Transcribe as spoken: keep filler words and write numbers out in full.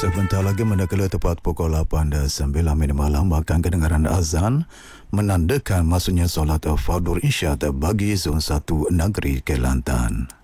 Sebentar lagi mendekati tepat pukul lapan dan sembilan minit malam akan kedengaran azan menandakan masuknya solat Fardhu Isyak bagi Zon satu Negeri Kelantan.